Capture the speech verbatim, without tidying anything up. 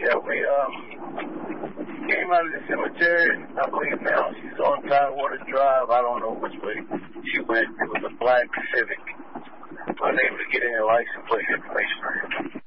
Yeah, we um, came out of the cemetery. I believe now she's on Tidewater Drive. I don't know which way she went. It was a black Civic. Unable to get any license plate information.